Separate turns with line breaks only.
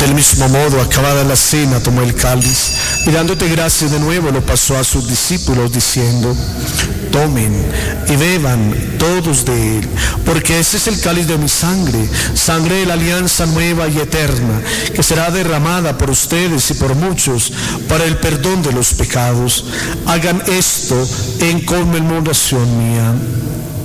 Del mismo modo, acabada la cena, tomó el cáliz y dándote gracias de nuevo lo pasó a sus discípulos diciendo: tomen y beban todos de él, porque ese es el cáliz de mi sangre, sangre de la alianza nueva y eterna, que será derramada por ustedes y por muchos para el perdón de los pecados. Hagan esto en conmemoración mía.